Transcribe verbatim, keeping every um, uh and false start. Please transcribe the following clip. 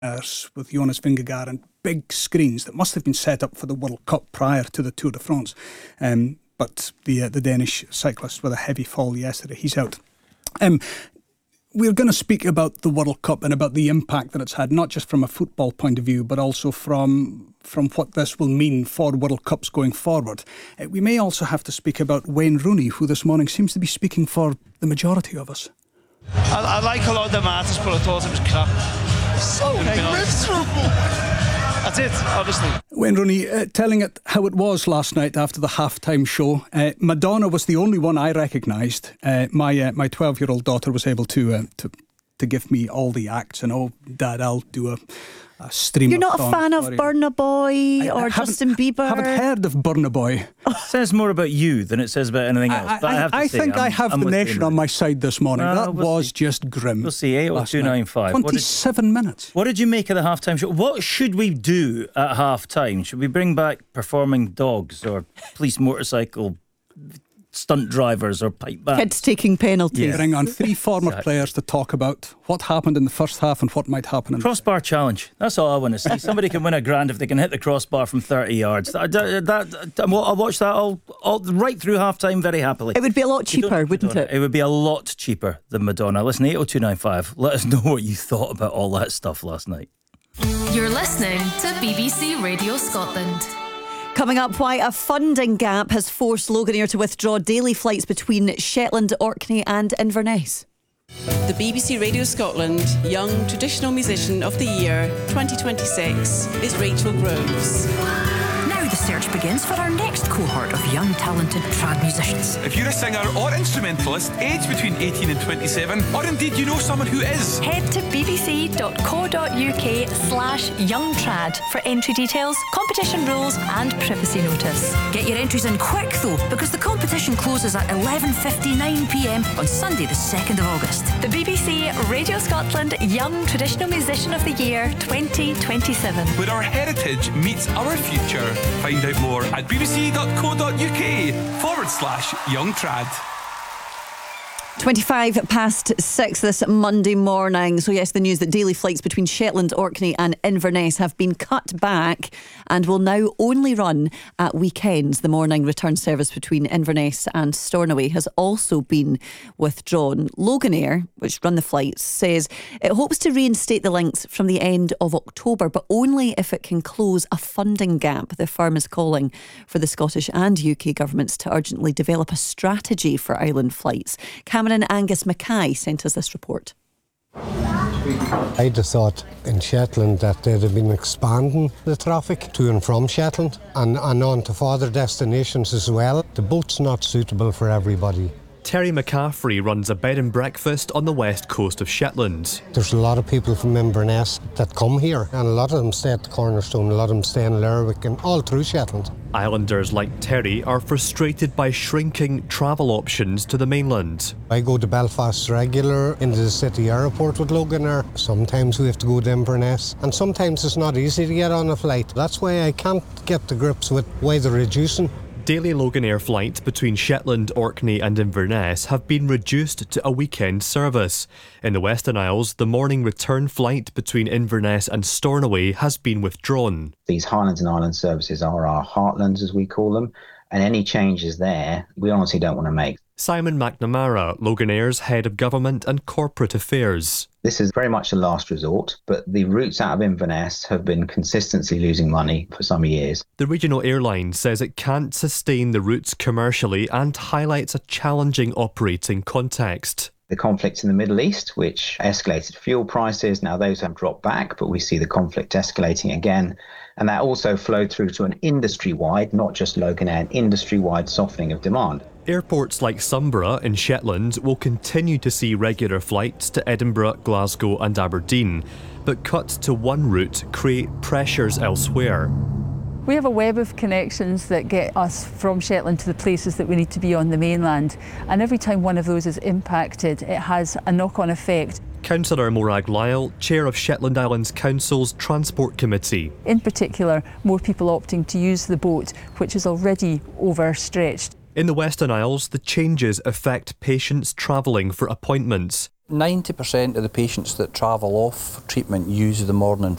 with Jonas Vingegaard and big screens that must have been set up for the World Cup prior to the Tour de France. Um, but the uh, the Danish cyclist with a heavy fall yesterday, he's out. Um, we're going to speak about the World Cup and about the impact that it's had, not just from a football point of view, but also from from what this will mean for World Cups going forward. Uh, we may also have to speak about Wayne Rooney, who this morning seems to be speaking for the majority of us. I, I like a lot of the matters, but I thought it was crap. So miserable. That's it, obviously. Wayne Rooney uh, telling it how it was last night after the halftime show. Uh, Madonna was the only one I recognised. Uh, my uh, my twelve-year-old daughter was able to uh, to to give me all the acts. And oh, Dad, I'll do a, a stream. You're not a fan of Burna Boy I, or I Justin Bieber? I haven't heard of Burna Boy. It says more about you than it says about anything else. I, but I, have to I say, think I'm, I have I'm the with nation Wayne on my side this morning. Uh, that we'll was see. just grim. We'll see. eight oh two nine five. twenty-seven minutes. What did you make of the halftime show? What should we do at halftime? Should we bring back performing dogs or police motorcycle stunt drivers or pipe bands? Kids taking penalties. Yeah. Bring on three former Exactly. players to talk about what happened in the first half and what might happen in Crossbar challenge. That's all I want to see. Somebody can win a grand if they can hit the crossbar from thirty yards. That, that, that, I'll watch that all, all right through half time very happily. It would be a lot cheaper, wouldn't Madonna. it? It would be a lot cheaper than Madonna. Listen, eight oh two nine five. Let us know what you thought about all that stuff last night. You're listening to B B C Radio Scotland. Coming up, why a funding gap has forced Loganair to withdraw daily flights between Shetland, Orkney and Inverness. The B B C Radio Scotland Young Traditional Musician of the Year twenty twenty-six is Rachel Groves. Now the search begins for our next cohort of young talented trad musicians. If you're a singer or instrumentalist aged between eighteen and twenty-seven, or indeed you know someone who is, head to bbc.co.uk slash youngtrad for entry details, competition rules and privacy notice. Get your entries in quick though, because the competition closes at eleven fifty-nine p m on Sunday the second of August. The B B C Radio Scotland Young Traditional Musician of the Year twenty twenty-seven. where our heritage meets our future. Find out more at bbc.co.uk forward slash young trad. twenty-five past six this Monday morning. So yes, the news that daily flights between Shetland, Orkney and Inverness have been cut back and will now only run at weekends. The morning return service between Inverness and Stornoway has also been withdrawn. Loganair, which run the flights, says it hopes to reinstate the links from the end of October, but only if it can close a funding gap. The firm is calling for the Scottish and U K governments to urgently develop a strategy for island flights. Cameron Angus Mackay sent us this report. I'd have thought in Shetland that they'd have been expanding the traffic to and from Shetland and, and on to further destinations as well. The boat's not suitable for everybody. Terry McCaffrey runs a bed and breakfast on the west coast of Shetland. There's a lot of people from Inverness that come here, and a lot of them stay at the Cornerstone, a lot of them stay in Lerwick and all through Shetland. Islanders like Terry are frustrated by shrinking travel options to the mainland. I go to Belfast regular into the city airport with Loganair. Sometimes we have to go to Inverness, and sometimes it's not easy to get on a flight. That's why I can't get to grips with why they're reducing. Daily Loganair flights between Shetland, Orkney and Inverness have been reduced to a weekend service. In the Western Isles, the morning return flight between Inverness and Stornoway has been withdrawn. These Highlands and Islands services are our heartlands, as we call them, and any changes there, we honestly don't want to make. Simon McNamara, Loganair's Head of Government and Corporate Affairs. This is very much a last resort, but the routes out of Inverness have been consistently losing money for some years. The regional airline says it can't sustain the routes commercially and highlights a challenging operating context. The conflict in the Middle East, which escalated fuel prices, now those have dropped back, but we see the conflict escalating again. And that also flowed through to an industry-wide, not just Loganair, an industry-wide softening of demand. Airports like Sunborough in Shetland will continue to see regular flights to Edinburgh, Glasgow and Aberdeen, but cuts to one route create pressures elsewhere. We have a web of connections that get us from Shetland to the places that we need to be on the mainland, and every time one of those is impacted, it has a knock-on effect. Councillor Morag Lyle, Chair of Shetland Islands Council's Transport Committee. In particular, more people opting to use the boat, which is already overstretched. In the Western Isles, the changes affect patients travelling for appointments. ninety percent of the patients that travel off treatment use the morning